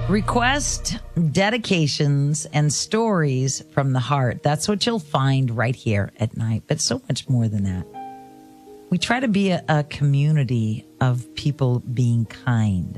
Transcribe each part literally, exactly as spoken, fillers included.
Request, dedications, and stories from the heart. That's what you'll find right here at night, but so much more than that. We try to be a, a community of people being kind.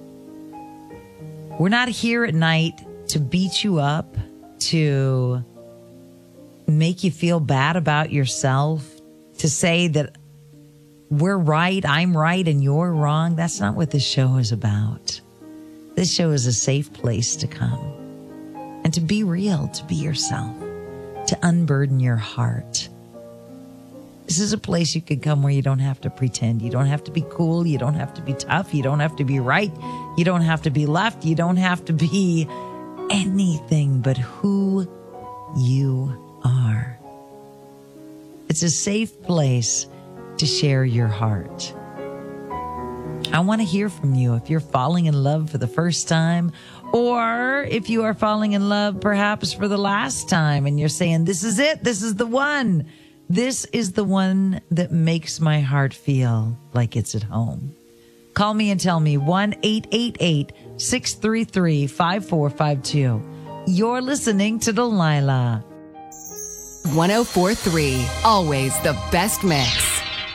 We're not here at night to beat you up, to make you feel bad about yourself, to say that we're right, I'm right, and you're wrong. That's not what this show is about. This show is a safe place to come and to be real, to be yourself, to unburden your heart. This is a place you can come where you don't have to pretend. You don't have to be cool. You don't have to be tough. You don't have to be right. You don't have to be left. You don't have to be anything but who you are. It's a safe place to share your heart. I want to hear from you if you're falling in love for the first time, or if you are falling in love perhaps for the last time and you're saying, this is it, this is the one. This is the one that makes my heart feel like it's at home. Call me and tell me one eight eight eight, six three three, five four five two. You're listening to Delilah. one oh four point three, always the best mix.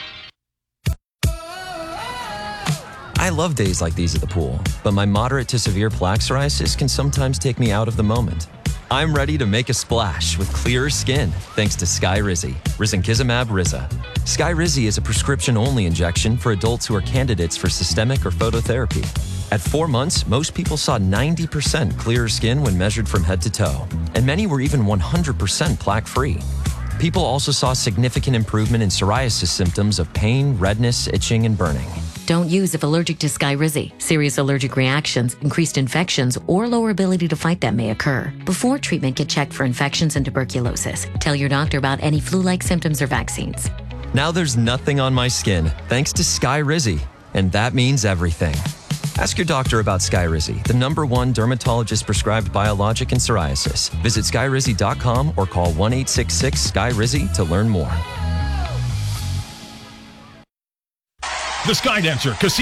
I love days like these at the pool, but my moderate to severe plaque psoriasis can sometimes take me out of the moment. I'm ready to make a splash with clearer skin thanks to Skyrizi, risankizumab Riza. Skyrizi is a prescription-only injection for adults who are candidates for systemic or phototherapy. At four months, most people saw ninety percent clearer skin when measured from head to toe, and many were even one hundred percent plaque-free. People also saw significant improvement in psoriasis symptoms of pain, redness, itching, and burning. Don't use if allergic to Skyrizi. Serious allergic reactions, increased infections, or lower ability to fight them may occur. Before treatment, get checked for infections and tuberculosis. Tell your doctor about any flu-like symptoms or vaccines. Now there's nothing on my skin thanks to Skyrizi, and that means everything. Ask your doctor about Skyrizi, the number one dermatologist-prescribed biologic in psoriasis. Visit skyrizi dot com or call one eight six six, S K Y R I Z I to learn more. The Skydancer Casino.